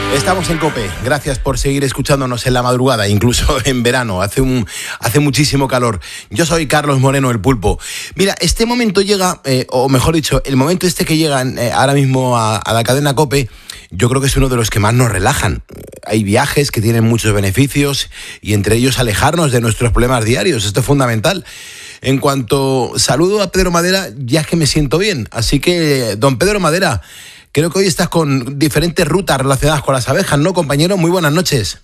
Estamos en COPE. Gracias por seguir escuchándonos en la madrugada, incluso en verano. Hace muchísimo calor. Yo soy Carlos Moreno, el Pulpo. Mira, este momento llega, o mejor dicho, el momento este que llega ahora mismo a la cadena COPE, yo creo que es uno de los que más nos relajan. Hay viajes que tienen muchos beneficios y entre ellos alejarnos de nuestros problemas diarios. Esto es fundamental. En cuanto saludo a Pedro Madera, ya es que me siento bien. Así que, don Pedro Madera, creo que hoy estás con diferentes rutas relacionadas con las abejas, ¿no, compañero? Muy buenas noches.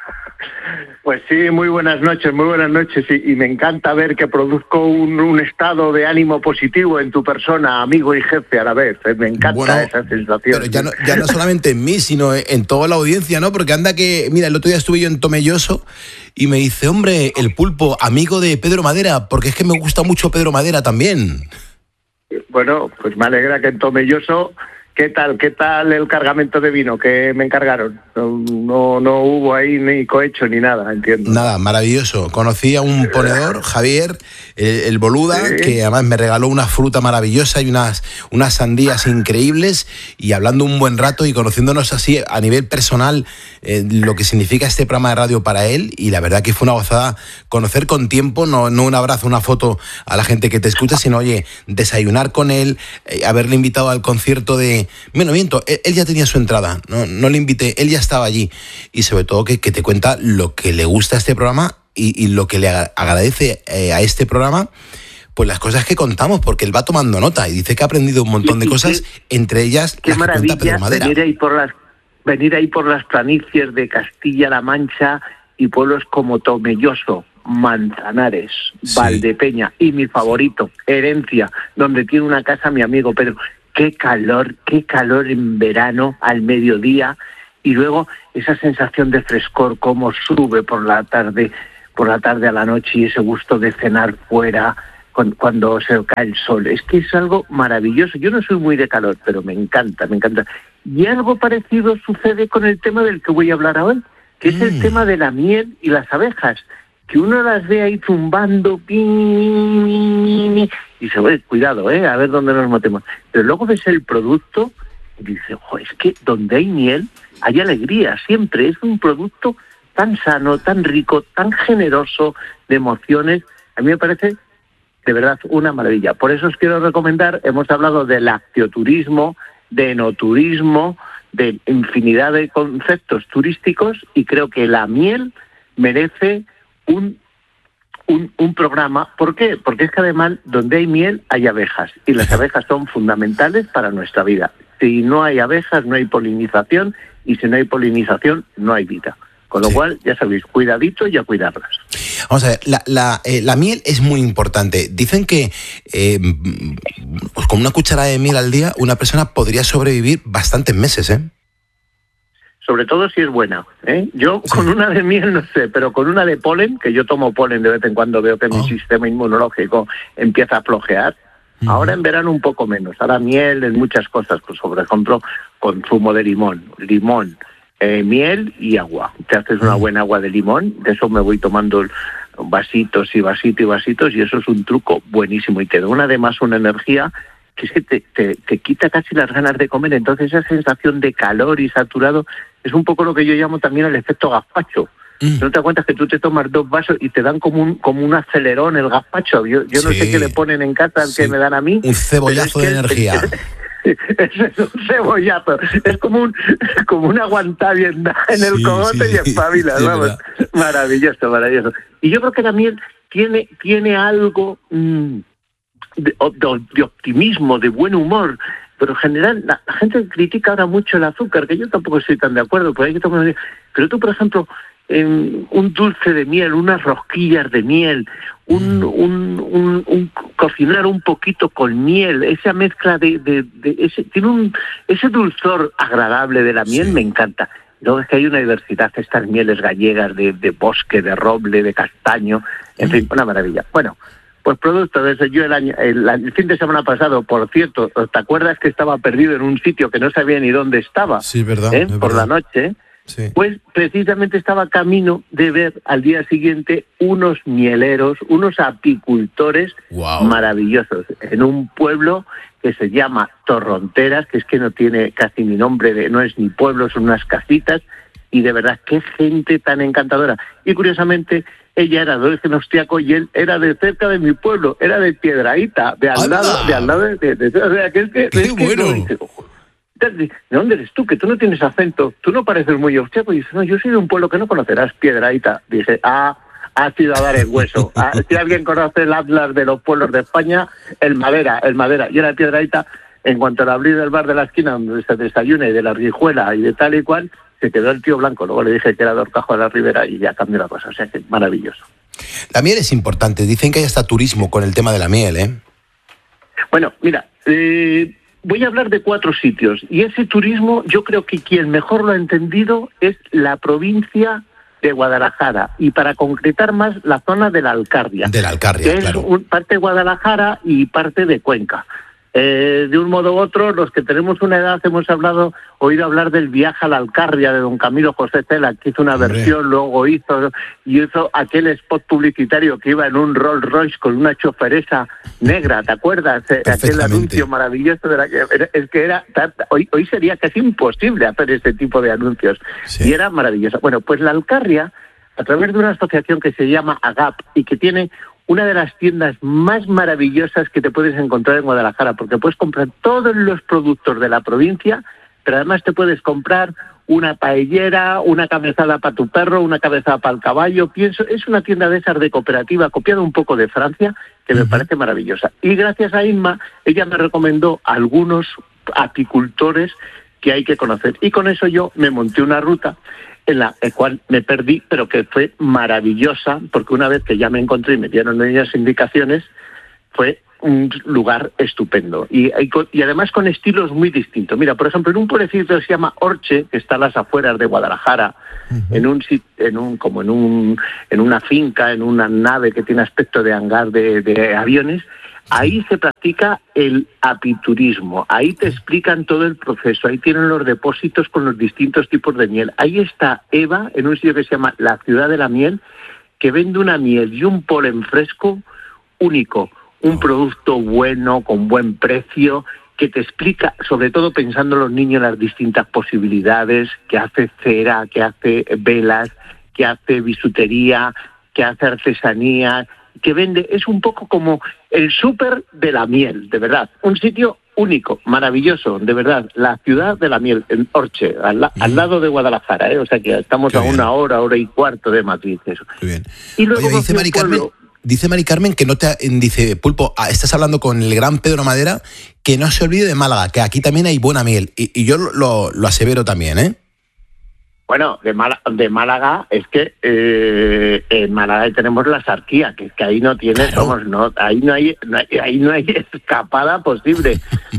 Pues sí, muy buenas noches, y me encanta ver que produzco un estado de ánimo positivo en tu persona, amigo y jefe a la vez. Me encanta esa sensación. Pero ya no solamente en mí, sino en toda la audiencia, ¿no? Porque anda que, mira, el otro día estuve yo en Tomelloso y me dice, hombre, el Pulpo, amigo de Pedro Madera, porque es que me gusta mucho Pedro Madera también. Bueno, pues me alegra que en Tomelloso... ¿Qué tal el cargamento de vino que me encargaron? No hubo ahí ni cohecho ni nada, entiendo. Nada, maravilloso. Conocí a un ponedor, Javier, el Boluda, ¿sí? Que además me regaló una fruta maravillosa y unas sandías increíbles, y hablando un buen rato y conociéndonos así a nivel personal lo que significa este programa de radio para él, y la verdad que fue una gozada conocer con tiempo, no un abrazo, una foto a la gente que te escucha, sino, oye, desayunar con él, haberle invitado al concierto de... Bueno, miento, él ya tenía su entrada, no le invité, él ya estaba allí, y sobre todo que te cuenta lo que le gusta a este programa y lo que le agradece a este programa, pues las cosas que contamos, porque él va tomando nota y dice que ha aprendido un montón de cosas, entre ellas qué las que cuenta Pedro Madera. Venir ahí por las planicies de Castilla-La Mancha y pueblos como Tomelloso, Manzanares, sí, Valdepeña y mi favorito, Herencia, donde tiene una casa mi amigo Pedro. Qué calor en verano al mediodía, y luego esa sensación de frescor, cómo sube por la tarde a la noche, y ese gusto de cenar fuera cuando se cae el sol. Es que es algo maravilloso. Yo no soy muy de calor, pero me encanta. Y algo parecido sucede con el tema del que voy a hablar hoy, que es el tema de la miel y las abejas, que uno las ve ahí zumbando, y se ve, cuidado, a ver dónde nos metemos. Pero luego ves el producto y dices, es que donde hay miel hay alegría, siempre. Es un producto tan sano, tan rico, tan generoso de emociones. A mí me parece, de verdad, una maravilla. Por eso os quiero recomendar, hemos hablado de lactoturismo, de enoturismo, de infinidad de conceptos turísticos, y creo que la miel merece un programa. ¿Por qué? Porque es que además donde hay miel hay abejas, y las abejas son fundamentales para nuestra vida. Si no hay abejas no hay polinización, y si no hay polinización no hay vida. Con lo cual, ya sabéis, cuidadito y a cuidarlas. Vamos a ver, la miel es muy importante. Dicen que pues con una cucharada de miel al día una persona podría sobrevivir bastantes meses, ¿eh? Sobre todo si es buena, ¿eh? Yo con una de miel no sé, pero con una de polen, que yo tomo polen de vez en cuando, veo que mi sistema inmunológico empieza a flojear. Ahora en verano un poco menos. Ahora miel en muchas cosas, pues por ejemplo, consumo de limón, miel y agua. Te haces una buena agua de limón, de eso me voy tomando vasitos, y eso es un truco buenísimo, y te da además una energía que es que te quita casi las ganas de comer. Entonces esa sensación de calor y saturado es un poco lo que yo llamo también el efecto gazpacho. ¿No te das cuenta que tú te tomas 2 vasos y te dan como un acelerón el gazpacho? Yo no sé qué le ponen en casa, que me dan a mí. Un cebollazo de energía. Es un cebollazo. Es como un aguantavienda en el cogote y espabilas. Sí, vamos. Maravilloso. Y yo creo que la miel tiene algo de optimismo, de buen humor. Pero en general la gente critica ahora mucho el azúcar, que yo tampoco estoy tan de acuerdo, pero hay que tomar. Pero tú, por ejemplo, un dulce de miel, unas rosquillas de miel, un cocinar un poquito con miel, esa mezcla de ese, tiene ese dulzor agradable de la miel, me encanta. Luego es que hay una diversidad, estas mieles gallegas de bosque, de roble, de castaño, en fin, una maravilla. Bueno, pues producto de eso, yo el fin de semana pasado, por cierto, ¿te acuerdas que estaba perdido en un sitio que no sabía ni dónde estaba? Sí, verdad. Por la noche. Sí. Pues precisamente estaba camino de ver al día siguiente unos mieleros, unos apicultores maravillosos, en un pueblo que se llama Torronteras, que es que no tiene casi ni nombre, no es ni pueblo, son unas casitas, y de verdad, qué gente tan encantadora. Y curiosamente, ella era de origen austriaco y él era de cerca de mi pueblo, era de Piedrahíta, de al lado, o sea, que es bueno. ¿De dónde eres tú? Que tú no tienes acento, tú no pareces muy austriaco. Y dice, no, yo soy de un pueblo que no conocerás, Piedrahíta. Dice, ha sido a dar el hueso. Si alguien conoce el atlas de los pueblos de España, el Madera. Y era de Piedrahíta, en cuanto al abrir del bar de la esquina donde se desayuna y de la Rijuela y de tal y cual, se quedó el tío blanco. Luego le dije que era de Horcajo de la Ribera y ya cambió la cosa. O sea, que maravilloso. La miel es importante. Dicen que hay hasta turismo con el tema de la miel, ¿eh? Bueno, mira, voy a hablar de 4 sitios. Y ese turismo, yo creo que quien mejor lo ha entendido es la provincia de Guadalajara. Y para concretar más, la zona de la Alcarria. De la Alcarria, que claro. Es parte de Guadalajara y parte de Cuenca. De un modo u otro, los que tenemos una edad hemos oído hablar del viaje a la Alcarria de don Camilo José Cela, que hizo una versión, luego hizo aquel spot publicitario que iba en un Rolls Royce con una choferesa negra, ¿te acuerdas? Aquel anuncio maravilloso hoy sería casi imposible hacer ese tipo de anuncios. Sí. Y era maravilloso. Bueno, pues la Alcarria, a través de una asociación que se llama AGAP y que tiene una de las tiendas más maravillosas que te puedes encontrar en Guadalajara, porque puedes comprar todos los productos de la provincia, pero además te puedes comprar una paellera, una cabezada para tu perro, una cabezada para el caballo. Es una tienda de esas de cooperativa, copiada un poco de Francia, que me parece maravillosa. Y gracias a Inma, ella me recomendó algunos apicultores que hay que conocer. Y con eso yo me monté una ruta en la cual me perdí, pero que fue maravillosa, porque una vez que ya me encontré y me dieron ellas indicaciones, fue un lugar estupendo. Y además con estilos muy distintos. Mira, por ejemplo, en un pueblecito que se llama Orche, que está a las afueras de Guadalajara, en una finca, en una nave que tiene aspecto de hangar de aviones. Ahí se practica el apiturismo, ahí te explican todo el proceso, ahí tienen los depósitos con los distintos tipos de miel. Ahí está Eva, en un sitio que se llama La Ciudad de la Miel, que vende una miel y un polen fresco único, un producto bueno, con buen precio, que te explica, sobre todo pensando en los niños, las distintas posibilidades, que hace cera, que hace velas, que hace bisutería, que hace artesanía, que vende, es un poco como el súper de la miel, de verdad. Un sitio único, maravilloso, de verdad. La Ciudad de la Miel, en Orche, al lado de Guadalajara, ¿eh? O sea que estamos a una hora y cuarto de Madrid. Eso. Muy bien. Y luego oye, dice Mari Carmen que dice, Pulpo, estás hablando con el gran Pedro Madera, que no se olvide de Málaga, que aquí también hay buena miel. Y yo lo asevero también, ¿eh? Bueno, de Málaga es que en Málaga tenemos la Sarquía, que es que ahí no tienes, claro. Ahí no hay escapada posible.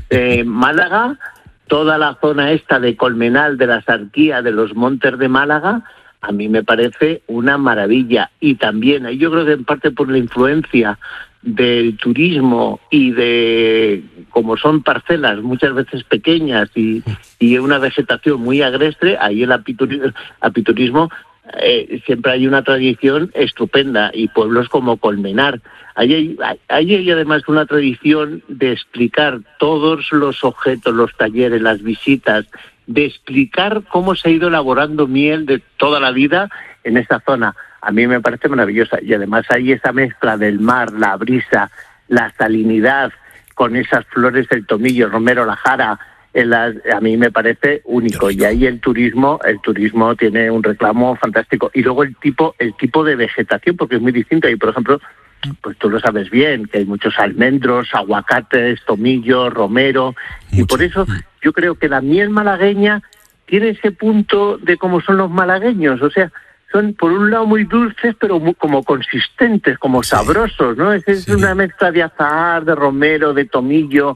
Málaga, toda la zona esta de Colmenal, de la Sarquía, de los montes de Málaga, a mí me parece una maravilla. Y también, yo creo que en parte por la influencia del turismo y de, como son parcelas muchas veces pequeñas y una vegetación muy agreste, ahí el apiturismo siempre hay una tradición estupenda, y pueblos como Colmenar. Ahí hay además una tradición de explicar todos los objetos, los talleres, las visitas, de explicar cómo se ha ido elaborando miel de toda la vida en esta zona. A mí me parece maravillosa. Y además hay esa mezcla del mar, la brisa, la salinidad, con esas flores del tomillo, romero, la jara. A mí me parece único. Y ahí el turismo tiene un reclamo fantástico. Y luego el tipo de vegetación, porque es muy distinto. Y por ejemplo, pues tú lo sabes bien, que hay muchos almendros, aguacates, tomillo, romero. Y por eso yo creo que la miel malagueña tiene ese punto de cómo son los malagueños. O sea, son por un lado muy dulces, pero como consistentes, como sabrosos, ¿no? Es una mezcla de azahar, de romero, de tomillo,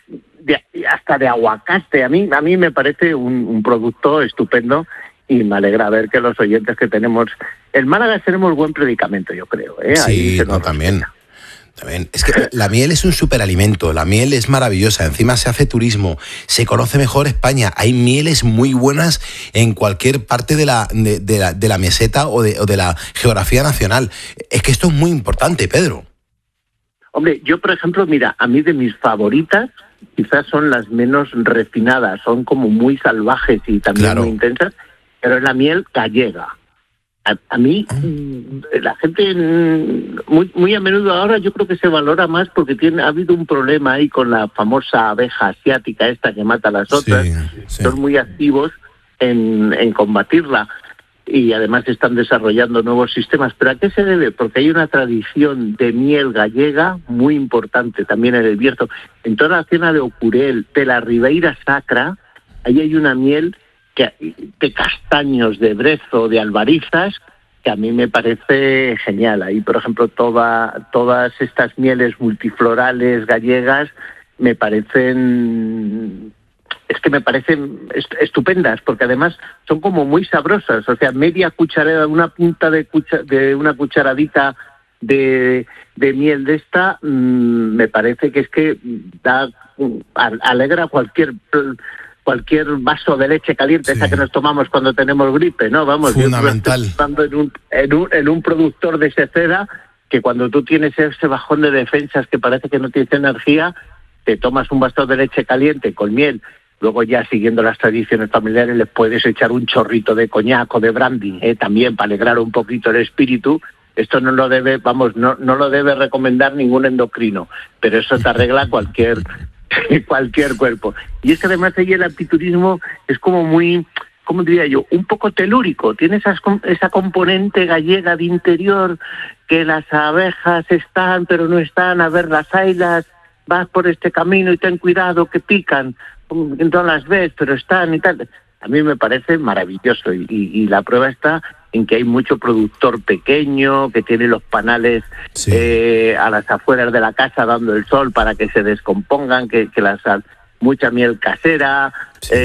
hasta de aguacate. A mí me parece un producto estupendo, y me alegra ver que los oyentes que tenemos en Málaga tenemos buen predicamento, yo creo. Sí, también. Es que la miel es un superalimento, la miel es maravillosa, encima se hace turismo, se conoce mejor España, hay mieles muy buenas en cualquier parte de la meseta o de la geografía nacional. Es que esto es muy importante, Pedro. Hombre, yo por ejemplo, mira, a mí de mis favoritas quizás son las menos refinadas, son como muy salvajes y también muy intensas, pero es la miel gallega. A mí, la gente muy a menudo ahora yo creo que se valora más porque ha habido un problema ahí con la famosa abeja asiática esta que mata a las otras. Son muy activos en combatirla y además están desarrollando nuevos sistemas. ¿Pero a qué se debe? Porque hay una tradición de miel gallega muy importante también en el Bierzo. En toda la zona de Ocurel, de la Ribeira Sacra, ahí hay una miel de castaños, de brezo, de albarizas, que a mí me parece genial. Ahí, por ejemplo, todas estas mieles multiflorales gallegas me parecen estupendas, porque además son como muy sabrosas. O sea, media cucharada, una punta de una cucharadita de miel de esta, me parece que es que alegra cualquier vaso de leche caliente, esa que nos tomamos cuando tenemos gripe, ¿no? Vamos, fundamental. En un productor de seceda, que cuando tú tienes ese bajón de defensas que parece que no tienes energía, te tomas un vaso de leche caliente con miel. Luego ya siguiendo las tradiciones familiares les puedes echar un chorrito de coñac o de brandy, también para alegrar un poquito el espíritu. Esto no lo debe recomendar ningún endocrino, pero eso te arregla cualquier cuerpo. Y es que además ahí el apiturismo es como muy, ¿cómo diría yo?, un poco telúrico. Tiene esa componente gallega de interior, que las abejas están, pero no están, a ver las ailas, vas por este camino y ten cuidado que pican, no las ves, pero están y tal. A mí me parece maravilloso y la prueba está en que hay mucho productor pequeño que tiene los panales a las afueras de la casa dando el sol para que se descompongan, que mucha miel casera,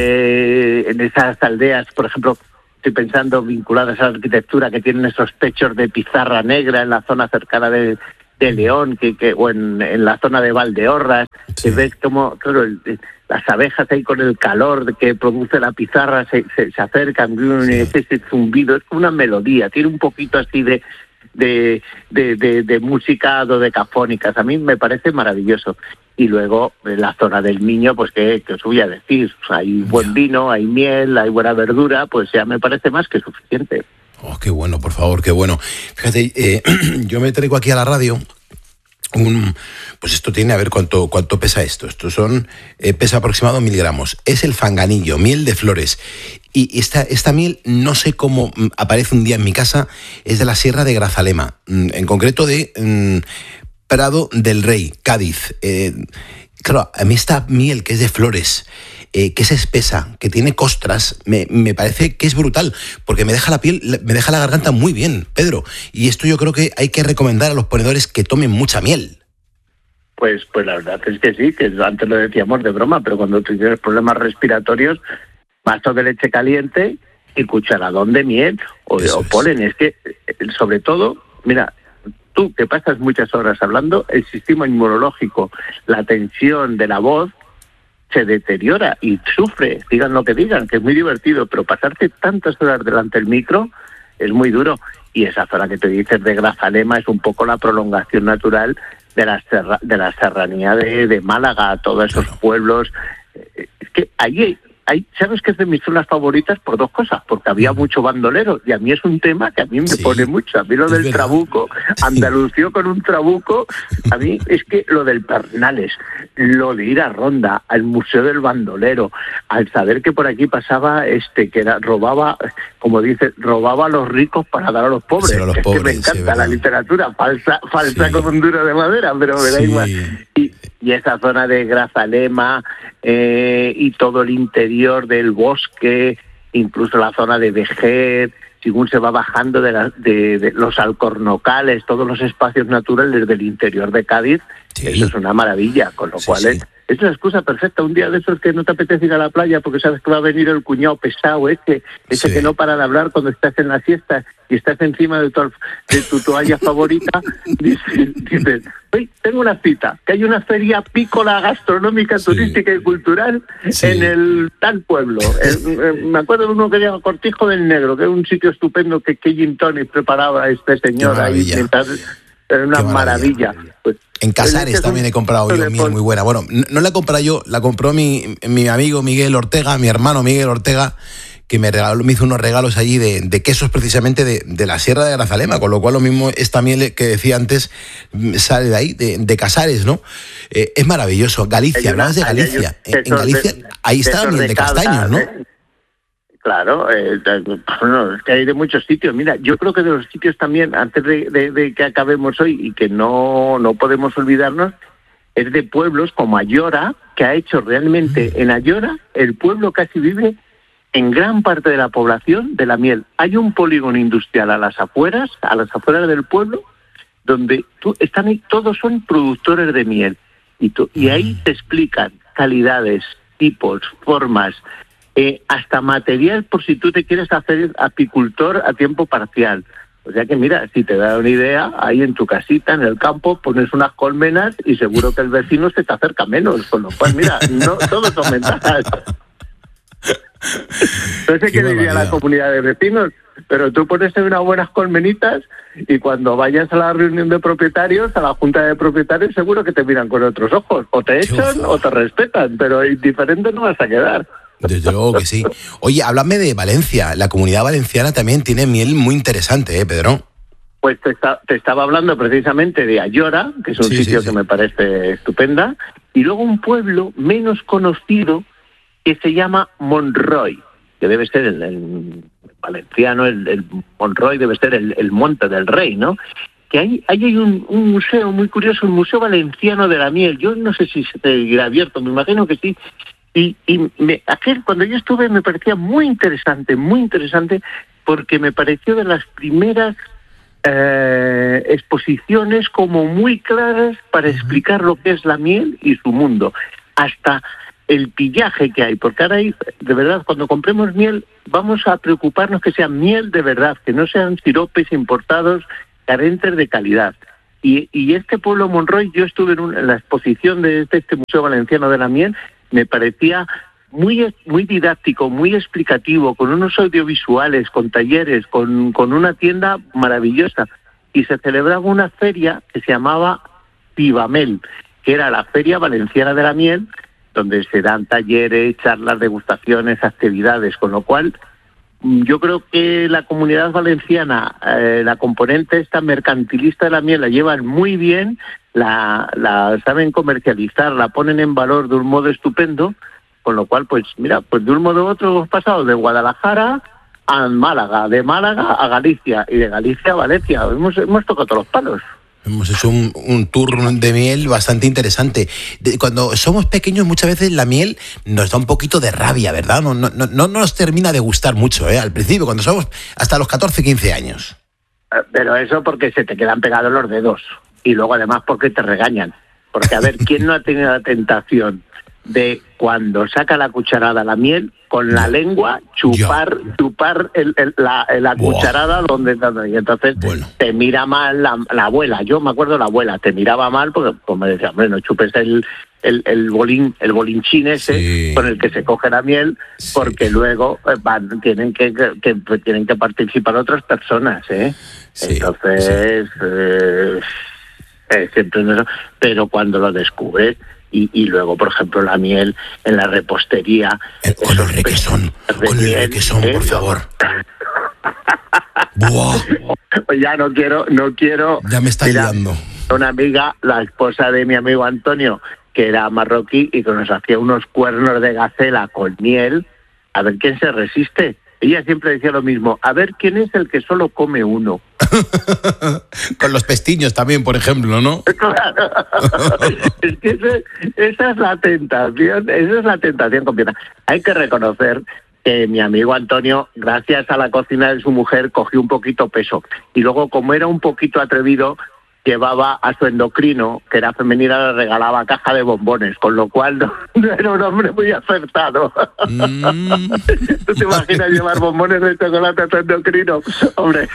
en esas aldeas, por ejemplo, estoy pensando vinculadas a la arquitectura, que tienen esos techos de pizarra negra en la zona cercana de León, o en la zona de Valdeorras, que ves como, claro, las abejas ahí con el calor que produce la pizarra se acercan, ese zumbido, es como una melodía, tiene un poquito así de música dodecafónicas. A mí me parece maravilloso. Y luego en la zona del Miño, pues que os voy a decir, hay buen vino, hay miel, hay buena verdura, pues ya me parece más que suficiente. Oh, qué bueno, por favor, qué bueno. Fíjate, yo me traigo aquí a la radio pues esto tiene, a ver cuánto pesa esto. Esto pesa aproximado 1000 gramos. Es el fanganillo, miel de flores. Y esta miel, no sé cómo aparece un día en mi casa, es de la Sierra de Grazalema, en concreto de Prado del Rey, Cádiz. Claro, a mí esta miel que es de flores, que es espesa, que tiene costras, me parece que es brutal, porque me deja la garganta muy bien, Pedro. Y esto yo creo que hay que recomendar a los ponedores que tomen mucha miel. Pues la verdad es que sí, que antes lo decíamos de broma, pero cuando tú tienes problemas respiratorios, vaso de leche caliente y cucharadón de miel o polen. Es que, sobre todo, mira, tú que pasas muchas horas hablando, el sistema inmunológico, la tensión de la voz, se deteriora y sufre, digan lo que digan, que es muy divertido, pero pasarte tantas horas delante del micro es muy duro. Y esa zona que te dices de Grazalema es un poco la prolongación natural de la serranía de Málaga, todos esos pueblos. Es que allí ¿sabes que es de mis zonas favoritas? Por dos cosas, porque había mucho bandolero, y a mí es un tema que a mí me pone mucho. A mí lo del trabuco, Andalucía con un trabuco, a mí es que lo del Pernales, lo de ir a Ronda, al Museo del Bandolero, al saber que por aquí pasaba robaba, como dice, robaba a los ricos para dar a los pobres. Es que me encanta la literatura, falsa como un duro de madera, pero me da igual. Y esa zona de Grazalema y todo el interior del bosque, incluso la zona de Vejer, según se va bajando de los alcornocales, todos los espacios naturales del interior de Cádiz, eso es una maravilla, con lo cual es la excusa perfecta. Un día de esos que no te apetece ir a la playa porque sabes que va a venir el cuñado pesado ese que no para de hablar cuando estás en la siesta y estás encima de tu toalla favorita, dices, oye, tengo una cita, que hay una feria pícola gastronómica, turística y cultural en el tal pueblo. Me acuerdo de uno que se llama Cortijo del Negro, que es un sitio estupendo que gin tonic preparaba este señor ahí mientras es una maravilla. Pues, en Casares también he comprado yo miel muy buena. Bueno, no la he comprado yo, la compró mi amigo Miguel Ortega, mi hermano Miguel Ortega, que me hizo unos regalos allí de quesos precisamente de la Sierra de Grazalema, con lo cual lo mismo esta miel que decía antes sale de ahí, de Casares, ¿no? Es maravilloso. Galicia, hablabas de Galicia. En Galicia, ahí está la miel de castaños, ¿no? Claro, bueno, es que hay de muchos sitios. Mira, yo creo que de los sitios también, antes de que acabemos hoy y que no podemos olvidarnos, es de pueblos como Ayora, que ha hecho realmente, en Ayora, el pueblo casi vive en gran parte de la población de la miel. Hay un polígono industrial a las afueras del pueblo, donde están ahí, todos son productores de miel. Y ahí te explican calidades, tipos, formas, hasta material por si tú te quieres hacer apicultor a tiempo parcial. O sea que mira, si te da una idea, ahí en tu casita, en el campo, pones unas colmenas y seguro que el vecino se te acerca menos. Con lo cual, mira, no todos son ventajas. No sé qué diría la comunidad de vecinos, pero tú pones unas buenas colmenitas y cuando vayas a la reunión de propietarios, a la junta de propietarios, seguro que te miran con otros ojos. O te echan o te respetan, pero indiferente no vas a quedar. Desde luego que sí. Oye, háblame de Valencia. La comunidad valenciana también tiene miel muy interesante, Pedro. Pues te estaba hablando precisamente de Ayora, que es un sitio que me parece estupenda, y luego un pueblo menos conocido que se llama Monroy, que debe ser el valenciano, el Monroy debe ser el Monte del Rey, ¿no? Que ahí hay un museo muy curioso, un museo valenciano de la miel. Yo no sé si se seguirá abierto, me imagino que sí. Cuando yo estuve me parecía muy interesante, porque me pareció de las primeras exposiciones como muy claras para explicar lo que es la miel y su mundo, hasta el pillaje que hay, porque ahora hay, de verdad, cuando compremos miel vamos a preocuparnos que sea miel de verdad, que no sean siropes importados carentes de calidad. Y este pueblo Monroy, yo estuve en la exposición de este Museo Valenciano de la Miel, me parecía muy didáctico, muy explicativo, con unos audiovisuales, con talleres, con una tienda maravillosa. Y se celebraba una feria que se llamaba Pibamel, que era la Feria Valenciana de la Miel, donde se dan talleres, charlas, degustaciones, actividades, con lo cual yo creo que la comunidad valenciana, la componente esta mercantilista de la miel la llevan muy bien, la saben comercializar, la ponen en valor de un modo estupendo, con lo cual, pues mira, pues de un modo u otro hemos pasado de Guadalajara a Málaga, de Málaga a Galicia y de Galicia a Valencia. Hemos tocado todos los palos. Hemos hecho un tour de miel bastante interesante. Cuando somos pequeños muchas veces la miel nos da un poquito de rabia, ¿verdad? No nos termina de gustar mucho, al principio, cuando somos hasta los 14, 15 años. Pero eso porque se te quedan pegados los dedos. Y luego además porque te regañan. Porque a ver, ¿quién no ha tenido la tentación de cuando saca la cucharada la miel, con la lengua chupar la cucharada donde y entonces te mira mal la abuela? Yo me acuerdo, la abuela te miraba mal porque pues, me decía, hombre, no chupes el bolinchín ese con el que se coge la miel, porque luego tienen que participar otras personas, entonces siempre no, pero cuando lo descubres y luego, por ejemplo, la miel en la repostería. Con el requesón, por favor. ¡Buah! Ya no quiero. Ya me está liando. Una amiga, la esposa de mi amigo Antonio, que era marroquí y que nos hacía unos cuernos de gacela con miel, a ver quién se resiste. Ella siempre decía lo mismo, a ver quién es el que solo come uno. Con los pestiños también, por ejemplo, ¿no? Claro. Es que esa es la tentación completa. Hay que reconocer que mi amigo Antonio, gracias a la cocina de su mujer, cogió un poquito peso. Y luego, como era un poquito atrevido, llevaba a su endocrino, que era femenina, le regalaba caja de bombones, con lo cual no era un hombre muy acertado. ¿Tú te imaginas llevar bombones de chocolate a tu endocrino? Hombre.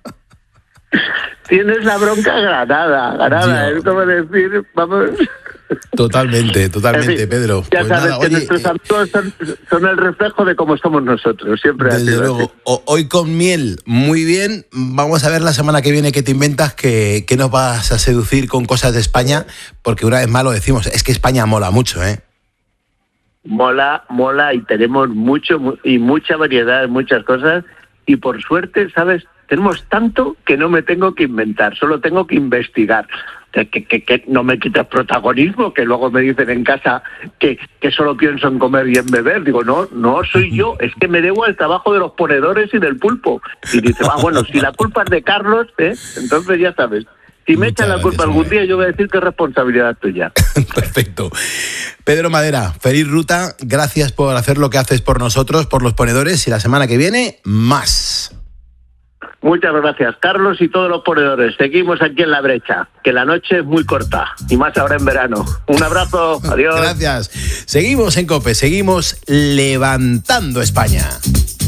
Tienes la bronca ganada. Es como decir, vamos... Totalmente, en fin, Pedro. Ya pues sabes nada, que nuestros amigos son el reflejo de cómo somos nosotros, siempre. Desde luego, hoy con miel, muy bien. Vamos a ver la semana que viene qué te inventas, que nos vas a seducir con cosas de España, porque una vez más lo decimos, es que España mola mucho, ¿eh? Mola, y tenemos mucha variedad, muchas cosas, y por suerte, ¿sabes? Tenemos tanto que no me tengo que inventar, solo tengo que investigar. Que no me quites protagonismo, que luego me dicen en casa que solo pienso en comer y en beber. Digo, no soy yo, es que me debo al trabajo de los ponedores y del pulpo. Y dice, bueno, si la culpa es de Carlos, entonces ya sabes. Si me echan la culpa algún día, yo voy a decir que es responsabilidad tuya. Perfecto. Pedro Madera, feliz ruta. Gracias por hacer lo que haces por nosotros, por los ponedores. Y la semana que viene, más. Muchas gracias, Carlos, y todos los ponedores. Seguimos aquí en la brecha, que la noche es muy corta, y más ahora en verano. Un abrazo, adiós. Gracias. Seguimos en COPE, seguimos levantando España.